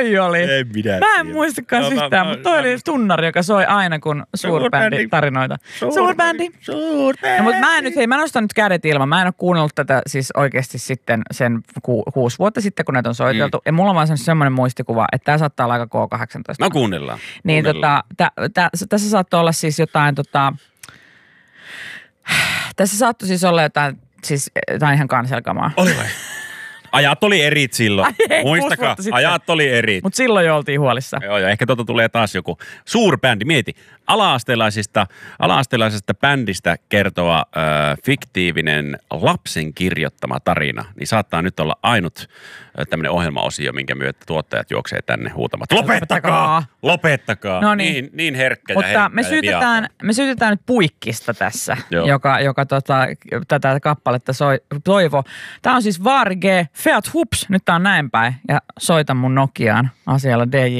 toi oli? En minä Mä en muistakaan yhtään, mutta toi oli tunnari, joka soi aina, kun suurbändi tarinoita. Suurbändi. No, mutta mä nostan nyt kädet ilman. Mä en ole kuunnellut tätä siis oikeasti sitten sen 6 vuotta sitten, kun näitä on soiteltu. Ja mulla on vaan semmoinen muistikuva, että tää saattaa olla aika K18. No kuunnellaan. Niin tässä saattoi olla siis jotain tässä saattoi siis olla jotain ihan kanselkamaa. Oli vai? Ajat oli erit silloin. Muistakaa, ajat oli erit. Mutta silloin jo oltiin huolissa. Joo, ehkä tulee taas joku suurbändi. Mieti, ala-astelaisesta bändistä kertova fiktiivinen lapsen kirjoittama tarina, niin saattaa nyt olla ainut tämmöinen ohjelmaosio, minkä myötä tuottajat juoksee tänne huutamat. Lopettakaa! Lopettakaa! No niin herkkä mutta ja herkkä me syytetään nyt Puikkista tässä, joka tätä kappaletta toivoo. Tämä on siis Vaari G. Feat Hups, nyt tää on näin päin. Ja soita mun Nokiaan asialla DJ